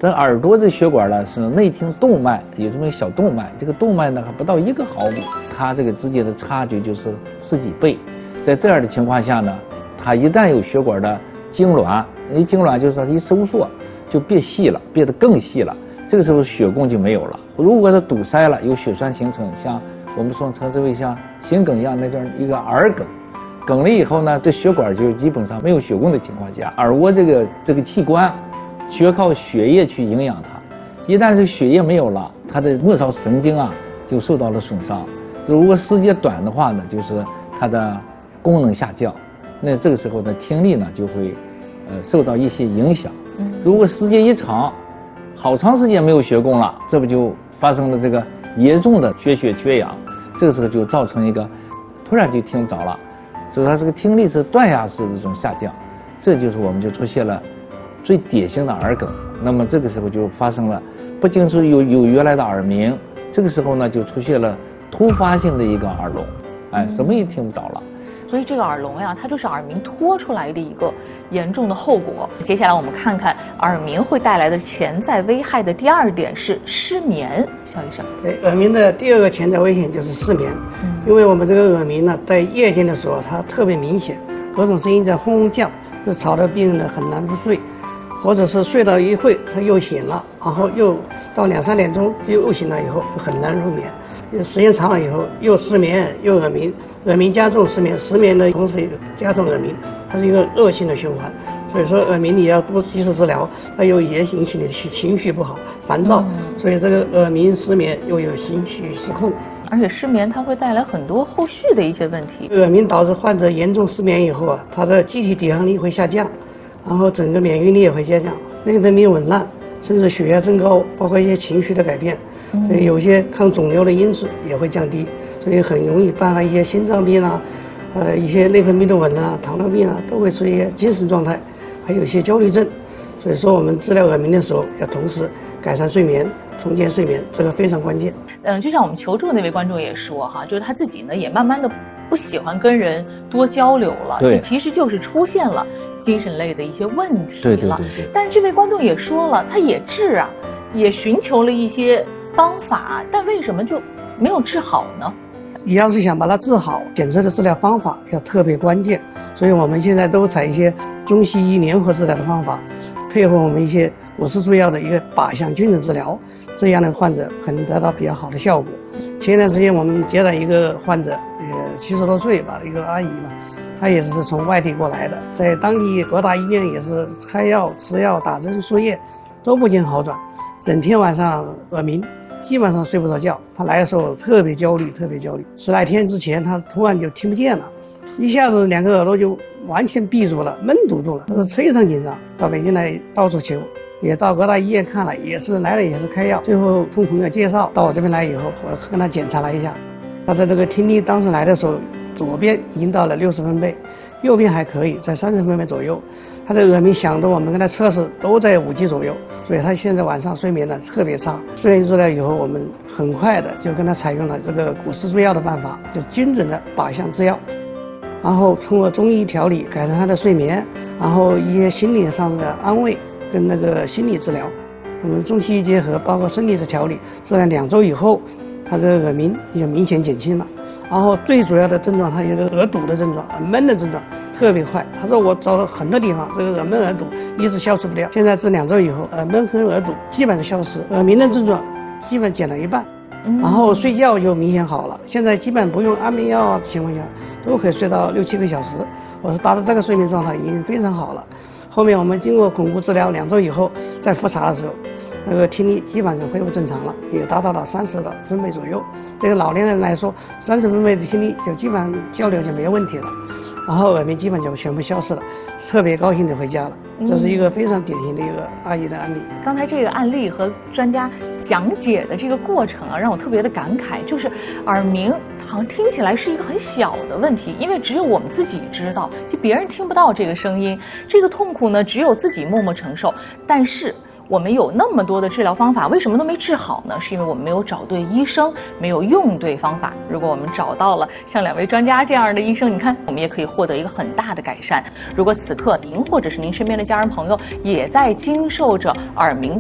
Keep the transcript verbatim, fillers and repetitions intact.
这耳朵这血管呢是内听动脉，有这么一个小动脉，这个动脉呢还不到一个毫米，它这个之间的差距就是十几倍。在这样的情况下呢，它一旦有血管的痉挛，因为痉挛就是它一收缩就变细了，变得更细了，这个时候血供就没有了。如果是堵塞了，有血栓形成，像我们说称之为像心梗一样，那叫一个耳梗。梗了以后呢，这血管就基本上没有血供的情况下，耳蜗这个这个器官需要靠血液去营养它，一旦是血液没有了，它的末梢神经啊就受到了损伤。如果时间短的话呢，就是它的功能下降，那这个时候呢，听力呢就会呃受到一些影响。如果时间一长，好长时间没有血供了，这不就发生了这个严重的缺血缺氧，这个时候就造成一个突然就听不着了，所以它这个听力是断崖式的这种下降，这就是我们就出现了最典型的耳梗。那么这个时候就发生了，不仅是有有原来的耳鸣，这个时候呢就出现了突发性的一个耳聋，哎，什么也听不着了。 所以这个耳聋呀，它就是耳鸣拖出来的一个严重的后果。接下来我们看看耳鸣会带来的潜在危害的第二点是失眠。肖医生， 对，耳鸣的第二个潜在危险就是失眠。嗯，因为我们这个耳鸣呢，在夜间的时候它特别明显，各种声音在轰轰叫，这吵得病人呢很难入睡，或者是睡到一会他又醒了，然后又到两三点钟又醒了以后很难入眠。时间长了以后，又失眠又耳鸣，耳鸣加重失眠，失眠呢同时加重耳鸣，它是一个恶性的循环。所以说耳鸣你要多及时治疗，它又也引起你的情绪不好、烦躁，嗯、所以这个耳鸣失眠又有情绪失控。 而且失眠它会带来很多后续的一些问题。 耳鸣导致患者严重失眠以后啊，他的机体抵抗力会下降，然后整个免疫力也会下降，内分泌紊乱，甚至血压增高，包括一些情绪的改变。所以有些抗肿瘤的因子也会降低，所以很容易伴发一些心脏病啊，呃，一些内分泌的紊乱啊、糖尿病啊，都会出现精神状态，还有一些焦虑症。所以说，我们治疗耳鸣的时候，要同时改善睡眠、重建睡眠，这个非常关键。 嗯，就像我们求助的那位观众也说哈，就是他自己呢也慢慢的不喜欢跟人多交流了，这其实就是出现了精神类的一些问题了。对对对对。但是这位观众也说了，他也治啊，也寻求了一些方法，但为什么就没有治好呢？ 你要是想把它治好，检测的治疗方法要特别关键，所以我们现在都采一些中西医联合治疗的方法，配合我们一些古氏助药的一个靶向菌的治疗，这样的患者可能得到比较好的效果。前段时间我们接了一个患者，呃，七十多岁吧，一个阿姨嘛，她也是从外地过来的，在当地各大医院也是开药、吃药、打针、输液，都不见好转，整天晚上耳鸣。基本上睡不着觉，他来的时候特别焦虑，特别焦虑。十来天之前，他突然就听不见了，一下子两个耳朵就完全闭住了，闷堵住了，他是非常紧张。到北京来到处求，也到各大医院看了，也是来了也是开药。最后通朋友介绍到我这边来以后，我跟他检查了一下，他的这个听力当时来的时候，左边已经到了六十分贝，右边还可以，在三十分贝左右。他的耳鸣响的，我们跟他测试都在五级左右，所以他现在晚上睡眠呢特别差。睡眠治疗以后，我们很快的就跟他采用了这个古氏助药的办法，就是精准的靶向制药，然后通过中医调理改善他的睡眠，然后一些心理上的安慰跟那个心理治疗，我们中西医结合，包括生理的调理，治疗两周以后，他这个耳鸣也明显减轻了。然后最主要的症状，他有个耳堵的症状，耳闷的症状特别快。他说我找了很多地方，这个耳闷耳堵一直消除不掉。现在治两周以后，耳闷和耳堵基本上消失，耳鸣的症状基本减了一半，然后睡觉又明显好了。现在基本不用安眠药的情况下，都可以睡到六七个小时。我是达到这个睡眠状态已经非常好了。后面我们经过巩固治疗两周以后，再复查的时候，那个听力基本上恢复正常了，也达到了三十的分贝左右。对于老年人来说，三十分贝的听力就基本上交流就没有问题了，然后耳鸣基本就全部消失了，特别高兴的回家了。这是一个非常典型的一个阿姨的案例。 刚才这个案例和专家讲解的这个过程啊，让我特别的感慨，就是耳鸣好像听起来是一个很小的问题，因为只有我们自己知道，就别人听不到这个声音，这个痛苦呢只有自己默默承受。但是我们有那么多的治疗方法，为什么都没治好呢？是因为我们没有找对医生，没有用对方法。如果我们找到了像两位专家这样的医生，你看我们也可以获得一个很大的改善。如果此刻您或者是您身边的家人朋友也在经受着耳鸣